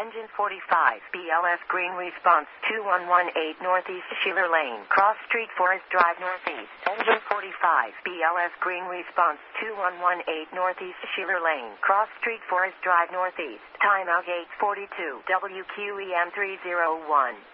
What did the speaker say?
Engine 45, BLS green response, 2118 Northeast Sheeler Lane, Cross Street Forest Drive Northeast. Engine 45, BLS green response, 2118 Northeast Sheeler Lane, Cross Street Forest Drive Northeast. Timeout gate 42, WQEM 301.